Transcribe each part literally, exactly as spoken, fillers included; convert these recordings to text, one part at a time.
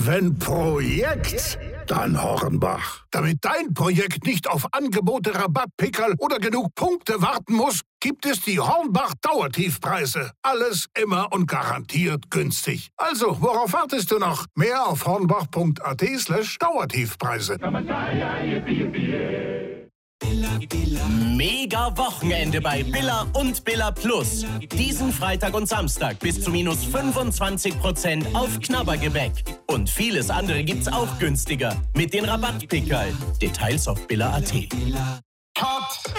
Wenn Projekt, dann Hornbach. Damit dein Projekt nicht auf Angebote, Rabattpickerl oder genug Punkte warten muss, gibt es die Hornbach Dauertiefpreise. Alles immer und garantiert günstig. Also, worauf wartest du noch? Mehr auf hornbach.at slash Dauertiefpreise. Mega Wochenende bei Billa und Billa Plus. Diesen Freitag und Samstag bis zu minus fünfundzwanzig Prozent auf Knabbergebäck. Und vieles andere gibt's auch günstiger. Mit den Rabattpickerl. Details auf billa punkt at. Cut!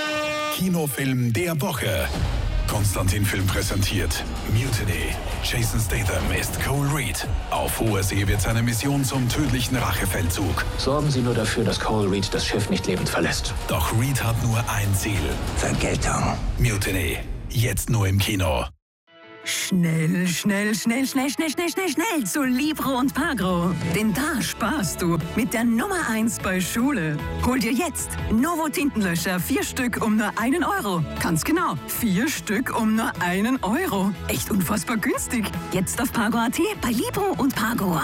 Kinofilm der Woche. Konstantin Film präsentiert Mutiny. Jason Statham ist Cole Reed. Auf hoher See wird seine Mission zum tödlichen Rachefeldzug. Sorgen Sie nur dafür, dass Cole Reed das Schiff nicht lebend verlässt. Doch Reed hat nur ein Ziel. Vergeltung. Mutiny. Jetzt nur im Kino. Schnell, schnell, schnell, schnell, schnell, schnell, schnell, schnell zu Libro und Pagro. Denn da sparst du mit der Nummer eins bei Schule. Hol dir jetzt Novo Tintenlöscher, vier Stück um nur einen Euro. Ganz genau, vier Stück um nur einen Euro. Echt unfassbar günstig. Jetzt auf Pagro punkt at bei Libro und Pagro.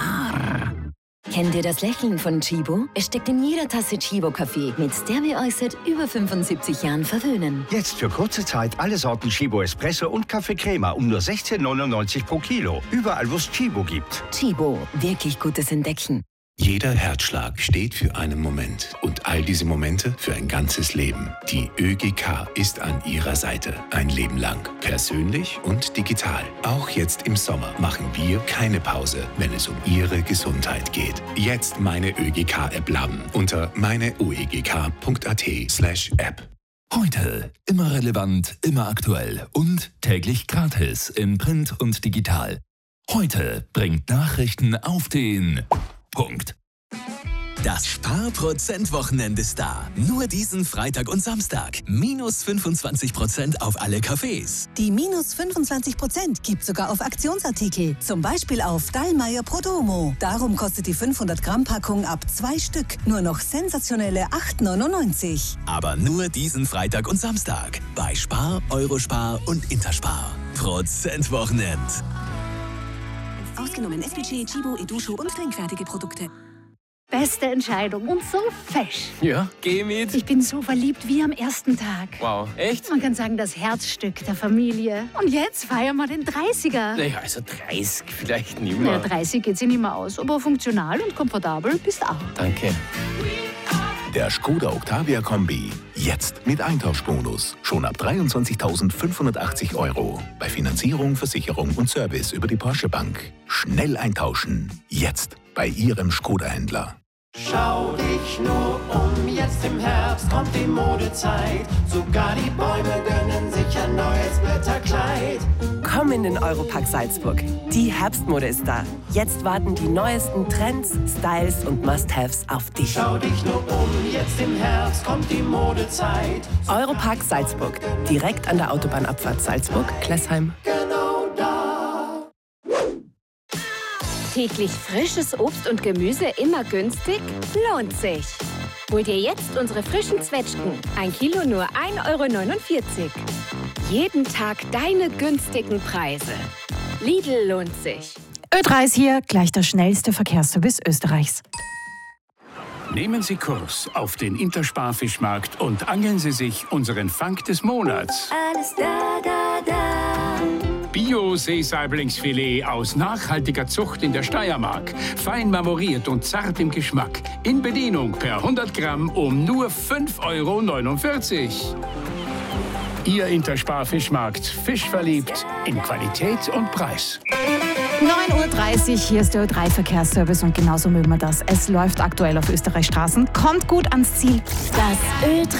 Kennt ihr das Lächeln von Chibo? Es steckt in jeder Tasse Chibo-Kaffee, mit der wir euch seit über fünfundsiebzig Jahren verwöhnen. Jetzt für kurze Zeit alle Sorten Chibo Espresso und Kaffee Crema um nur sechzehn neunundneunzig pro Kilo. Überall, wo es Chibo gibt. Chibo, wirklich gutes Entdecken. Jeder Herzschlag steht für einen Moment und all diese Momente für ein ganzes Leben. Die ÖGK ist an Ihrer Seite. Ein Leben lang. Persönlich und digital. Auch jetzt im Sommer machen wir keine Pause, wenn es um Ihre Gesundheit geht. Jetzt meine ÖGK-App laden unter meine o e g k punkt a t slash app. Heute immer relevant, immer aktuell und täglich gratis in Print und digital. Heute bringt Nachrichten auf den Punkt. Das Sparprozent-Wochenende ist da. Nur diesen Freitag und Samstag. Minus fünfundzwanzig Prozent auf alle Cafés. Die minus fünfundzwanzig Prozent gibt sogar auf Aktionsartikel. Zum Beispiel auf Dallmayr Prodomo. Darum kostet die fünfhundert Gramm Packung ab zwei Stück nur noch sensationelle acht neunundneunzig. Aber nur diesen Freitag und Samstag. Bei Spar, Eurospar und Interspar. Prozent-Wochenend. Ausgenommen S P G, Chibo, Edusho und trinkfertige Produkte. Beste Entscheidung und so fesch. Ja, geh mit. Ich bin so verliebt wie am ersten Tag. Wow, echt? Man kann sagen, das Herzstück der Familie. Und jetzt feiern wir den dreißiger. Naja, also dreißig vielleicht nicht mehr. Ja, dreißig geht sich nicht mehr aus, aber funktional und komfortabel bist auch. Danke. Der Skoda Octavia Kombi. Jetzt mit Eintauschbonus. Schon ab dreiundzwanzigtausendfünfhundertachtzig Euro. Bei Finanzierung, Versicherung und Service über die Porsche Bank. Schnell eintauschen. Jetzt bei Ihrem Skoda-Händler. Schau dich nur um, jetzt im Herbst kommt die Modezeit. Sogar die Bäume gönnen sich ein neues Blätterkleid. Komm in den Europark Salzburg. Die Herbstmode ist da. Jetzt warten die neuesten Trends, Styles und Must-Haves auf dich. Schau dich nur um, jetzt im Herbst kommt die Modezeit. Europark Salzburg. Direkt an der Autobahnabfahrt Salzburg-Klessheim. Genau da. Täglich frisches Obst und Gemüse immer günstig? Lohnt sich. Hol dir jetzt unsere frischen Zwetschgen. Ein Kilo nur ein Euro neunundvierzig. Jeden Tag deine günstigen Preise. Lidl lohnt sich. Ö drei ist hier, gleich der schnellste Verkehrsservice Österreichs. Nehmen Sie Kurs auf den Interspar-Fischmarkt und angeln Sie sich unseren Fang des Monats. Alles da, da, da. Bio-Seesaibling-Filet aus nachhaltiger Zucht in der Steiermark. Fein marmoriert und zart im Geschmack. In Bedienung per hundert Gramm um nur fünf Euro neunundvierzig. Ihr Interspar-Fischmarkt. Fischverliebt in Qualität und Preis. neun Uhr dreißig, hier ist der Ö drei Verkehrsservice und genauso mögen wir das. Es läuft aktuell auf Österreichs Straßen. Kommt gut ans Ziel. Das Ö drei